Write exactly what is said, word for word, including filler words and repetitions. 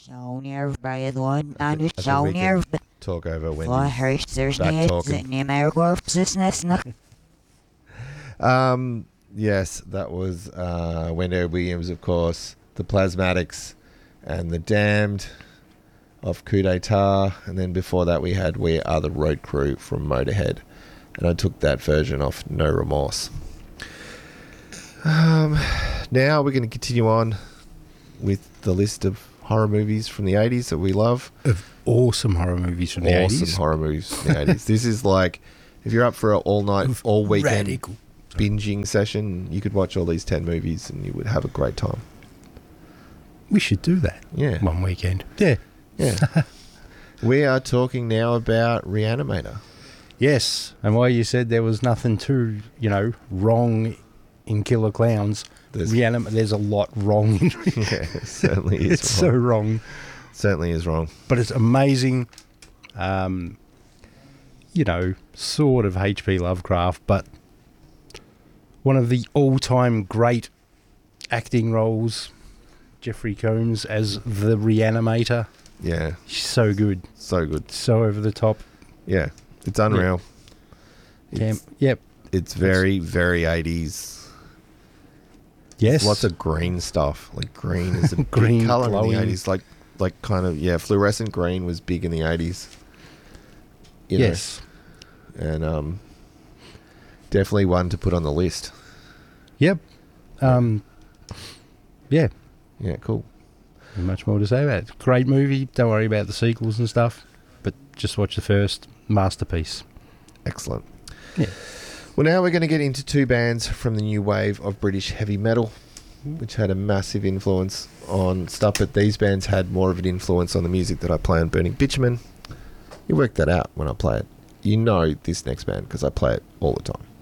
Zoner by the one I and thi- I think we can zoner talk over for Wendy's Herster's back needs talking. and Nemergorpsness. Um, yes, that was uh, Wendy Williams, of course, the Plasmatics, and the Damned of Coup d'etat, and then before that we had We Are the Road Crew from Motorhead, and I took that version off No Remorse. Um, now we're going to continue on with the list of horror movies from the eighties that we love. Of awesome horror movies from the Awesome eighties. horror movies from the eighties. This is like, if you're up for an all-night, Of all-weekend radical. binging session, you could watch all these ten movies and you would have a great time. We should do that Yeah. one weekend. Yeah. Yeah. We are talking now about Reanimator. Yes. And while you said there was nothing too, you know, wrong in Killer Clowns, There's, Reanim- there's a lot wrong in yeah, it certainly is It's wrong. so wrong. Certainly is wrong. But it's amazing. Um, you know, sort of H P Lovecraft, but one of the all-time great acting roles, Jeffrey Combs as the Reanimator. Yeah. So good. So good. So over the top. Yeah. It's unreal. Cam- It's, yep. it's very, very eighties. Yes. Lots of green stuff. Like green is a Green, big colour in glowing. the eighties. Like, like kind of, yeah, fluorescent green was big in the eighties. You know? Yes. And um, definitely one to put on the list. Yep. Um, yeah. Yeah, cool. Not much more to say about it. Great movie. Don't worry about the sequels and stuff. But just watch the first. Masterpiece. Excellent. Yeah. Well, now we're going to get into two bands from the new wave of British heavy metal, which had a massive influence on stuff, but these bands had more of an influence on the music that I play on Burning Bitumen. You work that out when I play it. You know this next band because I play it all the time.